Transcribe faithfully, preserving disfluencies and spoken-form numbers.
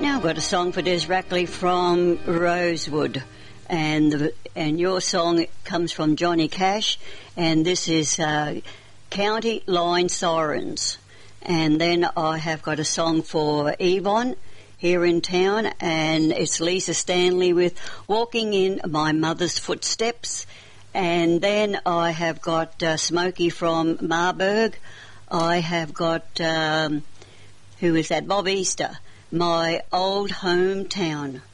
Now I've got a song for Des Rackley from Rosewood, and the, and your song comes from Johnny Cash, and this is uh, County Line Sirens. And then I have got a song for Yvonne here in town, and it's Lisa Stanley with Walking in My Mother's Footsteps. And then I have got uh, Smokey from Marburg. I have got, um, who is that, Bob Easter, My Old Hometown.